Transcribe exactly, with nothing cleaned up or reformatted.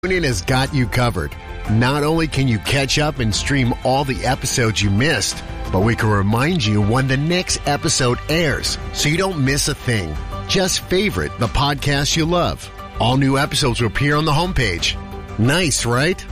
TuneIn has got you covered. Not only can you catch up and stream all the episodes you missed, but we can remind you when the next episode airs so you don't miss a thing. Just favorite the podcast you love. All new episodes will appear on the homepage. Nice, right?